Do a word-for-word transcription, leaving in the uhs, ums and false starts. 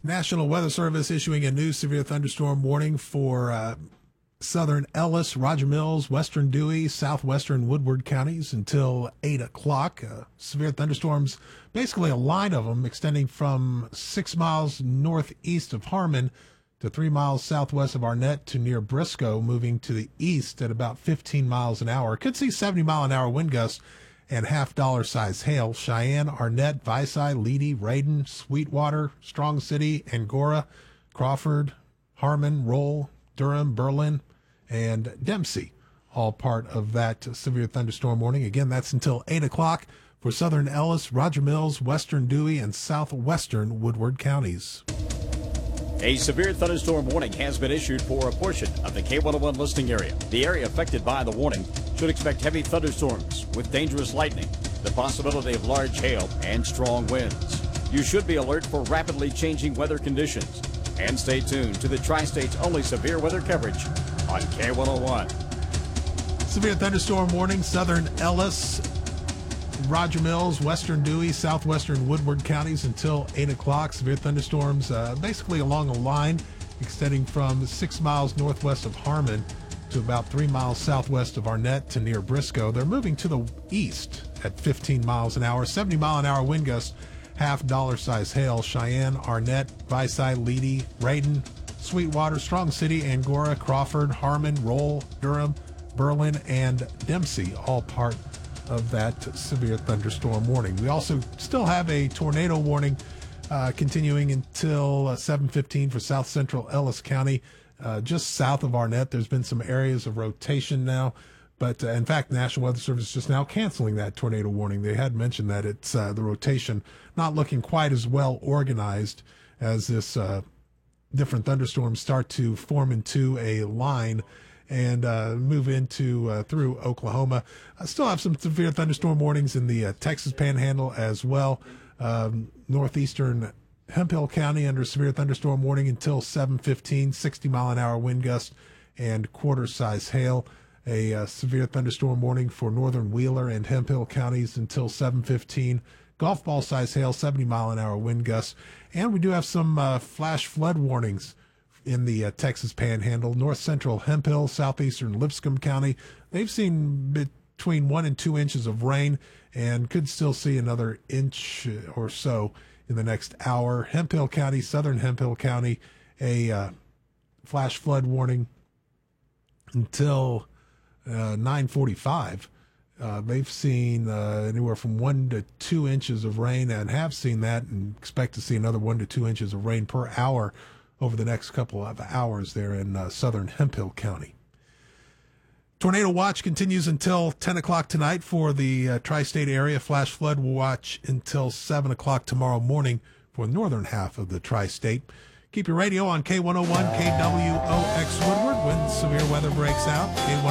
National Weather Service issuing a new severe thunderstorm warning for uh, southern Ellis, Roger Mills, western Dewey, southwestern Woodward counties until eight o'clock. Uh, severe thunderstorms, basically a line of them extending from six miles northeast of Harmon to three miles southwest of Arnett to near Briscoe, moving to the east at about fifteen miles an hour. Could see seventy mile an hour wind gusts and half dollar size hail. Cheyenne, Arnett, Vici, Leedy, Radin, Sweetwater, Strong City, Angora, Crawford, Harmon, Roll, Durham, Berlin, and Dempsey, all part of that severe thunderstorm warning. Again, that's until eight o'clock for southern Ellis, Roger Mills, western Dewey, and southwestern Woodward counties. A severe thunderstorm warning has been issued for a portion of the K one oh one listening area. The area affected by the warning should expect heavy thunderstorms with dangerous lightning, the possibility of large hail, and strong winds. You should be alert for rapidly changing weather conditions and stay tuned to the Tri-State's only severe weather coverage on K one oh one. Severe thunderstorm warning, southern Ellis, Roger Mills, western Dewey, southwestern Woodward counties until eight o'clock. Severe thunderstorms uh, basically along a line extending from six miles northwest of Harmon to about three miles southwest of Arnett to near Briscoe. They're moving to the east at fifteen miles an hour, seventy mile an hour wind gusts, half dollar size hail. Cheyenne, Arnett, Vici, Leedy, Radin, Sweetwater, Strong City, Angora, Crawford, Harmon, Roll, Durham, Berlin, and Dempsey, all part of that severe thunderstorm warning. We also still have a tornado warning uh, continuing until uh, seven fifteen for south central Ellis County, uh, just south of Arnett. There's been some areas of rotation now, but uh, in fact, National Weather Service is just now canceling that tornado warning. They had mentioned that it's uh, the rotation not looking quite as well organized as this uh, different thunderstorms start to form into a line and uh, move into uh, through Oklahoma. I still have some severe thunderstorm warnings in the uh, Texas Panhandle as well. Um, northeastern Hemphill County under severe thunderstorm warning until seven fifteen, sixty mile an hour wind gust and quarter size hail. A uh, severe thunderstorm warning for northern Wheeler and Hemphill counties until seven fifteen. Golf ball size hail, seventy mile an hour wind gusts. And we do have some uh, flash flood warnings in the uh, Texas Panhandle, north central Hemphill, southeastern Lipscomb County. They've seen between one and two inches of rain and could still see another inch or so in the next hour. Hemphill County, southern Hemphill County, a uh, flash flood warning until uh, nine forty-five. Uh, they've seen uh, anywhere from one to two inches of rain and have seen that and expect to see another one to two inches of rain per hour over the next couple of hours there in uh, southern Hemphill County. Tornado watch continues until ten o'clock tonight for the uh, tri-state area. Flash flood watch until seven o'clock tomorrow morning for the northern half of the tri-state. Keep your radio on K one oh one, K W O X Woodward when severe weather breaks out. K one